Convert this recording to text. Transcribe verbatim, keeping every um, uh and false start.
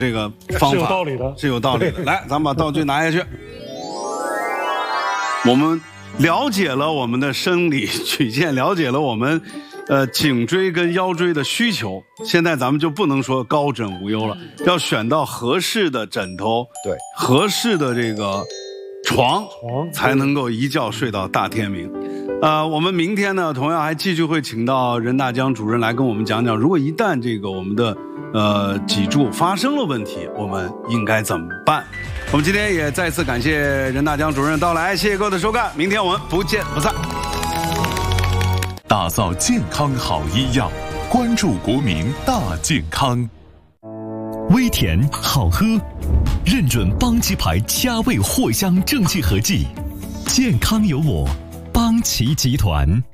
这个方法是有道理的， 是有道理的。来，咱们把道具拿下去。我们了解了我们的生理曲线，了解了我们呃颈椎跟腰椎的需求。现在咱们就不能说高枕无忧了，要选到合适的枕头， 对， 合适的这个床， 床才能够一觉睡到大天明。呃，我们明天呢，同样还继续会请到任大江主任来跟我们讲讲，如果一旦这个我们的呃脊柱发生了问题，我们应该怎么办？我们今天也再次感谢任大江主任的到来，谢谢各位的收看，明天我们不见不散。 打造健康好医药，关注国民大健康。 微甜好喝，认准邦奇牌佳味藿香正气合剂，健康有我，邦奇集团。